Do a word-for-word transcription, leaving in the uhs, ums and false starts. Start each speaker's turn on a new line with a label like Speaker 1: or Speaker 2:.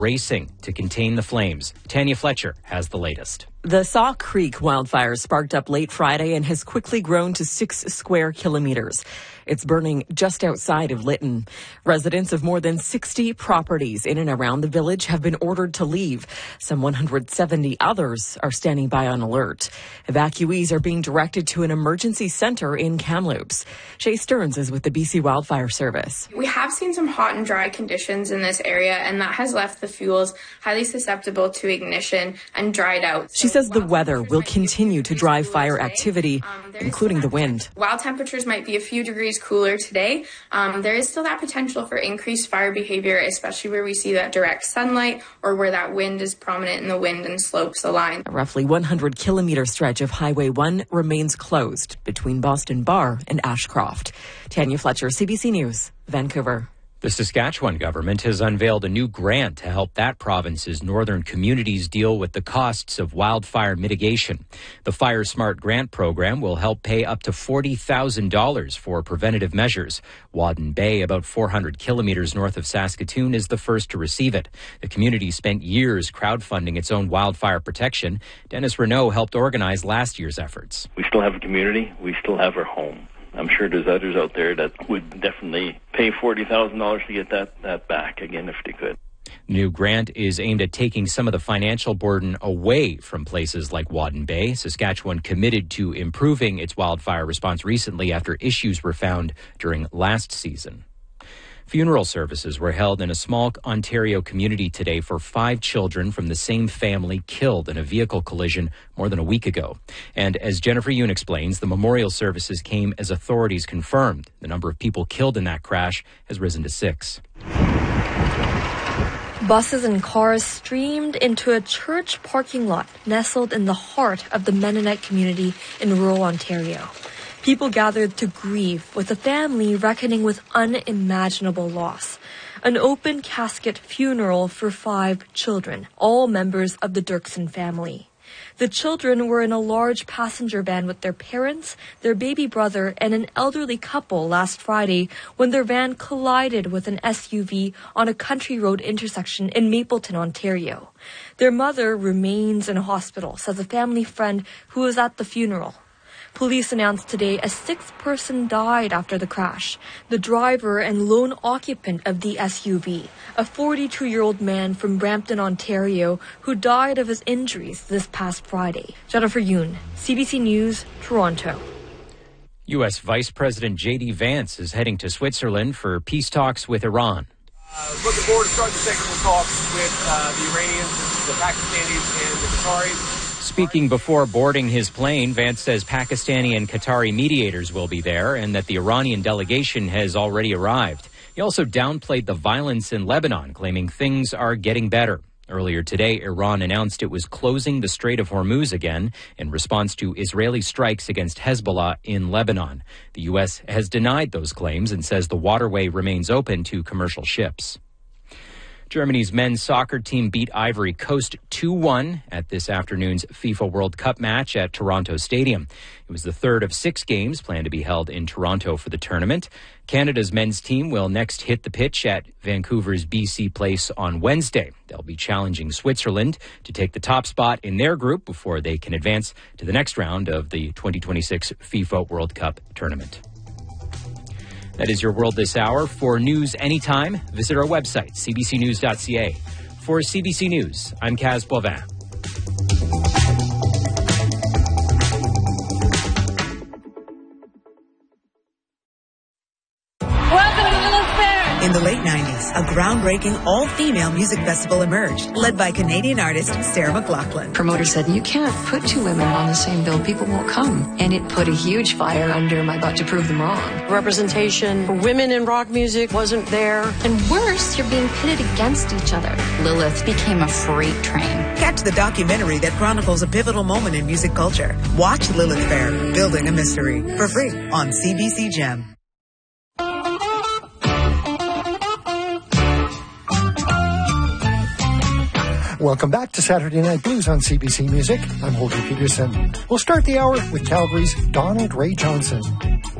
Speaker 1: racing to contain the flames. Tanya Fletcher has the latest.
Speaker 2: The Saw Creek wildfire sparked up late Friday and has quickly grown to six square kilometers. It's burning just outside of Lytton. Residents of more than sixty properties in and around the village have been ordered to leave. Some one hundred seventy others are standing by on alert. Evacuees are being directed to an emergency center in Kamloops. Shay Stearns is with the B C Wildfire Service.
Speaker 3: We have seen some hot and dry conditions in this area, and that has left the fuels highly susceptible to ignition and dried out.
Speaker 2: She says the weather will continue to drive fire activity, um, including the wind.
Speaker 3: While temperatures might be a few degrees cooler today, um, there is still that potential for increased fire behavior, especially where we see that direct sunlight or where that wind is prominent and the wind and slopes align.
Speaker 2: A roughly one hundred kilometer stretch of Highway one remains closed between Boston Bar and Ashcroft. Tanya Fletcher, C B C News, Vancouver.
Speaker 1: The Saskatchewan government has unveiled a new grant to help that province's northern communities deal with the costs of wildfire mitigation. The Fire Smart Grant program will help pay up to forty thousand dollars for preventative measures. Wadden Bay, about four hundred kilometers north of Saskatoon, is the first to receive it. The community spent years crowdfunding its own wildfire protection. Dennis Renault helped organize last year's efforts.
Speaker 4: We still have a community. We still have our home. I'm sure there's others out there that would definitely pay forty thousand dollars to get that, that back again if they could.
Speaker 1: The new grant is aimed at taking some of the financial burden away from places like Wadden Bay. Saskatchewan committed to improving its wildfire response recently after issues were found during last season. Funeral services were held in a small Ontario community today for five children from the same family killed in a vehicle collision more than a week ago. And as Jennifer Yoon explains, the memorial services came as authorities confirmed. The number of people killed in that crash has risen to six.
Speaker 5: Buses and cars streamed into a church parking lot nestled in the heart of the Mennonite community in rural Ontario. People gathered to grieve, with the family reckoning with unimaginable loss. An open casket funeral for five children, all members of the Dirksen family. The children were in a large passenger van with their parents, their baby brother, and an elderly couple last Friday when their van collided with an S U V on a country road intersection in Mapleton, Ontario. Their mother remains in a hospital, says a family friend who was at the funeral. Police announced today a sixth person died after the crash. The driver and lone occupant of the S U V, a forty-two-year-old man from Brampton, Ontario, who died of his injuries this past Friday. Jennifer Yoon, C B C News, Toronto.
Speaker 1: U S Vice President J D Vance is heading to Switzerland for peace talks with Iran.
Speaker 6: Uh, looking forward to starting the technical talks with uh, the Iranians, the Pakistanis, and the Qataris.
Speaker 1: Speaking before boarding his plane, Vance says Pakistani and Qatari mediators will be there and that the Iranian delegation has already arrived. He also downplayed the violence in Lebanon, claiming things are getting better. Earlier today, Iran announced it was closing the Strait of Hormuz again in response to Israeli strikes against Hezbollah in Lebanon. The U S has denied those claims and says the waterway remains open to commercial ships. Germany's men's soccer team beat Ivory Coast two one at this afternoon's FIFA World Cup match at Toronto Stadium. It was the third of six games planned to be held in Toronto for the tournament. Canada's men's team will next hit the pitch at Vancouver's B C Place on Wednesday. They'll be challenging Switzerland to take the top spot in their group before they can advance to the next round of the twenty twenty-six FIFA World Cup tournament. That is your world this hour. For news anytime, visit our website, c b c news dot c a. For C B C News, I'm Kaz Boivin.
Speaker 7: In the late nineties, a groundbreaking all-female music festival emerged, led by Canadian artist Sarah McLachlan.
Speaker 8: Promoter said, you can't put two women on the same bill. People won't come. And it put a huge fire under my butt to prove them wrong.
Speaker 9: Representation for women in rock music wasn't there.
Speaker 10: And worse, you're being pitted against each other.
Speaker 11: Lilith became a freight train.
Speaker 7: Catch the documentary that chronicles a pivotal moment in music culture. Watch Lilith Fair, Building a Mystery, for free on C B C Gem.
Speaker 12: Welcome back to Saturday Night Blues on C B C Music. I'm Holger Peterson. We'll start the hour with Calgary's Donald Ray Johnson.